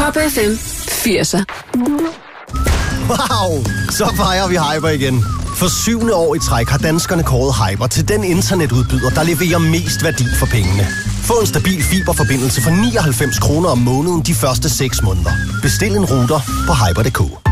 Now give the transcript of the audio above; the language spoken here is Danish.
Top FM 80'er. Wow, så fejrer vi Hyper igen. For 7. år i træk har danskerne kåret Hyper til den internetudbyder, der leverer mest værdi for pengene. Få en stabil fiberforbindelse for 99 kroner om måneden de første 6 måneder. Bestil en router på hyper.dk.